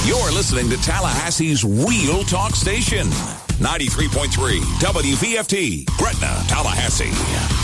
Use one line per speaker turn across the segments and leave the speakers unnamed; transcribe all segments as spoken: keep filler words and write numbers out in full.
You're listening to Tallahassee's Real Talk Station. ninety-three point three W V F T, Gretna, Tallahassee.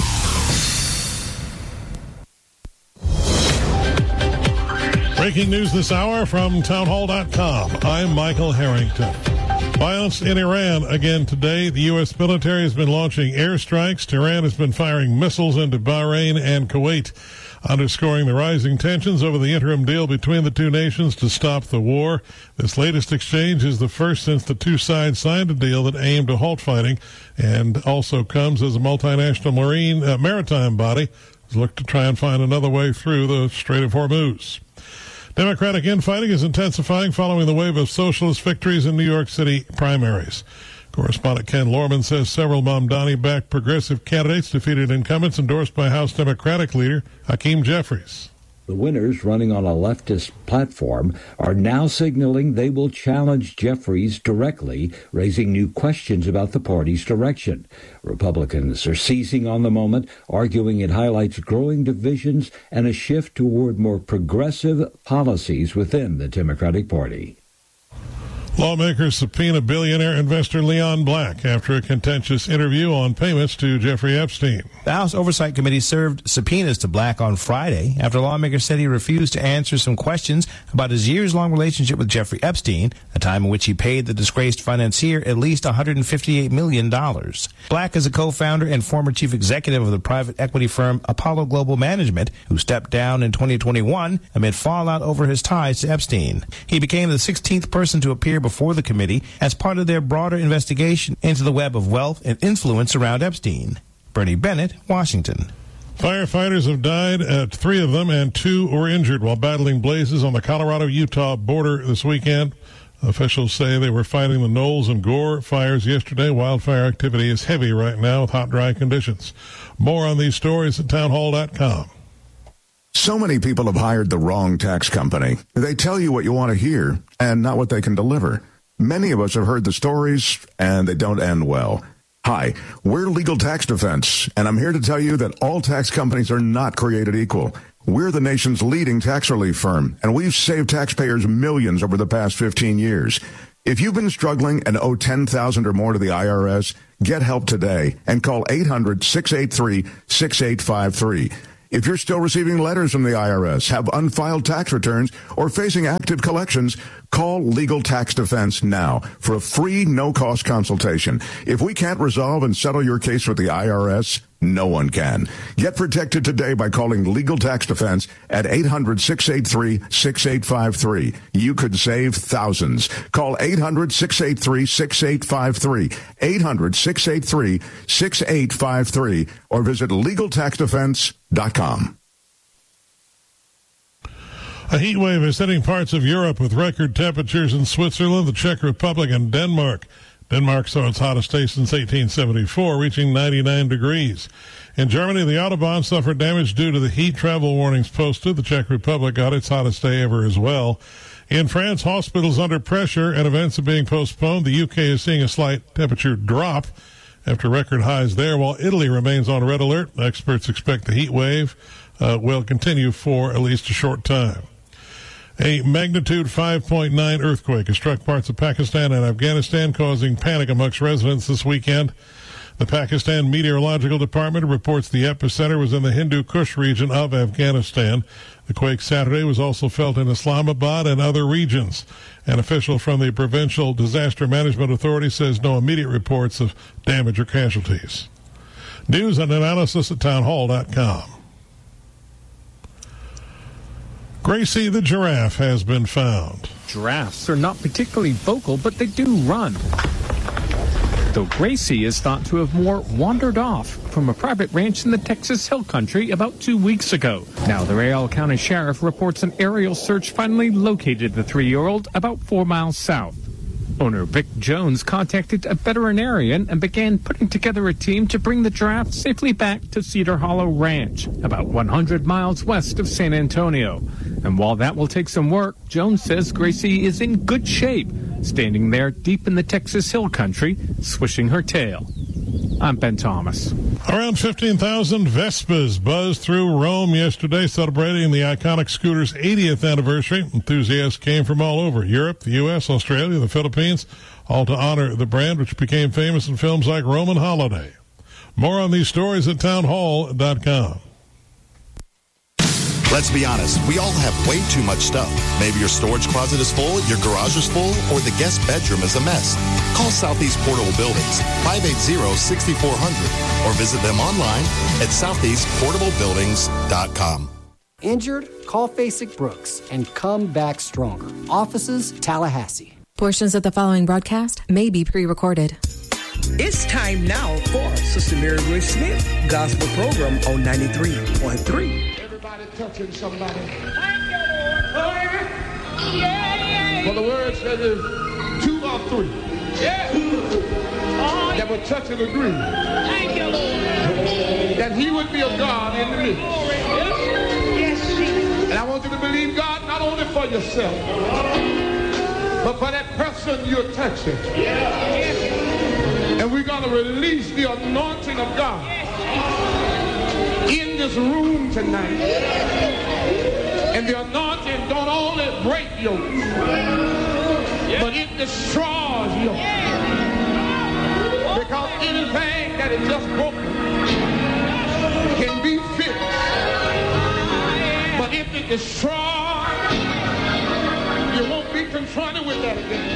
Breaking news this hour from townhall dot com. I'm Michael Harrington. Violence in Iran again today. The U S military has been launching airstrikes. Tehran has been firing missiles into Bahrain and Kuwait, underscoring the rising tensions over the interim deal between the two nations to stop the war. This latest exchange is the first since the two sides signed a deal that aimed to halt fighting, and also comes as a multinational marine uh, maritime body has looked to try and find another way through the Strait of Hormuz. Democratic infighting is intensifying following the wave of socialist victories in New York City primaries. Correspondent Ken Lorman says several Mamdani-backed progressive candidates defeated incumbents endorsed by House Democratic leader Hakeem Jeffries.
The winners, running on a leftist platform, are now signaling they will challenge Jeffries directly, raising new questions about the party's direction. Republicans are seizing on the moment, arguing it highlights growing divisions and a shift toward more progressive policies within the Democratic Party.
Lawmakers subpoena billionaire investor Leon Black after a contentious interview on payments to Jeffrey Epstein.
The House Oversight Committee served subpoenas to Black on Friday after lawmakers said he refused to answer some questions about his years-long relationship with Jeffrey Epstein, a time in which he paid the disgraced financier at least one hundred fifty-eight million dollars. Black is a co-founder and former chief executive of the private equity firm Apollo Global Management, who stepped down in twenty twenty-one amid fallout over his ties to Epstein. He became the sixteenth person to appear before the committee as part of their broader investigation into the web of wealth and influence around Epstein. Bernie Bennett, Washington.
Firefighters have died, at three of them, and two were injured while battling blazes on the Colorado-Utah border this weekend. Officials say they were fighting the Knowles and Gore fires yesterday. Wildfire activity is heavy right now with hot, dry conditions. More on these stories at townhall dot com.
So many people have hired the wrong tax company. They tell you what you want to hear and not what they can deliver. Many of us have heard the stories, and they don't end well. Hi, we're Legal Tax Defense, and I'm here to tell you that all tax companies are not created equal. We're the nation's leading tax relief firm, and we've saved taxpayers millions over the past fifteen years. If you've been struggling and owe ten thousand dollars or more to the I R S, get help today and call eight hundred, six eight three, six eight five three. If you're still receiving letters from the I R S, have unfiled tax returns, or facing active collections, call Legal Tax Defense now for a free, no-cost consultation. If we can't resolve and settle your case with the I R S, no one can. Get protected today by calling Legal Tax Defense at eight hundred, six eight three, six eight five three. You could save thousands. Call eight hundred, six eight three, six eight five three, eight hundred, six eight three, six eight five three, or visit legal tax defense dot com.
A heat wave is hitting parts of Europe with record temperatures in Switzerland, the Czech Republic, and Denmark. Denmark saw its hottest day since eighteen seventy-four, reaching ninety-nine degrees. In Germany, the Autobahn suffered damage due to the heat. Travel warnings posted. The Czech Republic got its hottest day ever as well. In France, hospitals under pressure and events are being postponed. The U K is seeing a slight temperature drop after record highs there, while Italy remains on red alert. Experts expect the heat wave uh, will continue for at least a short time. A magnitude five point nine earthquake has struck parts of Pakistan and Afghanistan, causing panic amongst residents this weekend. The Pakistan Meteorological Department reports the epicenter was in the Hindu Kush region of Afghanistan. The quake Saturday was also felt in Islamabad and other regions. An official from the Provincial Disaster Management Authority says no immediate reports of damage or casualties. News and analysis at townhall dot com. Gracie the giraffe has been found.
Giraffes are not particularly vocal, but they do run. Though Gracie is thought to have more wandered off from a private ranch in the Texas Hill Country about two weeks ago. Now the Rayal County Sheriff reports an aerial search finally located the three-year-old about four miles south. Owner Vic Jones contacted a veterinarian and began putting together a team to bring the giraffe safely back to Cedar Hollow Ranch, about one hundred miles west of San Antonio. And while that will take some work, Jones says Gracie is in good shape, standing there deep in the Texas Hill Country, swishing her tail. I'm Ben Thomas.
Around fifteen thousand Vespas buzzed through Rome yesterday, celebrating the iconic scooter's eightieth anniversary. Enthusiasts came from all over Europe, the U S, Australia, the Philippines, all to honor the brand, which became famous in films like Roman Holiday. More on these stories at townhall dot com.
Let's be honest, we all have way too much stuff. Maybe your storage closet is full, your garage is full, or the guest bedroom is a mess. Call Southeast Portable Buildings, five eight zero, six four zero zero, or visit them online at southeast portable buildings dot com.
Injured? Call Fasig Brooks and come back stronger. Offices, Tallahassee.
Portions of the following broadcast may be pre-recorded.
It's time now for Sister Mary Louise Smith Gospel Program on ninety-three point three.
Everybody touching somebody. Thank you, Lord. Yeah, yeah. Well, the word says there's two or three. Yeah. Oh, that would touch and agree. Thank you, Lord. That he would be a God in the midst. Yes, Jesus. And I want you to believe God not only for yourself, but for that person you're touching. Yeah. And we're going to release the anointing of God in this room tonight. And the anointing don't only break yokes, but it destroys yokes. Because anything that is just broken can be fixed. But if it destroys, you won't be confronted with that again.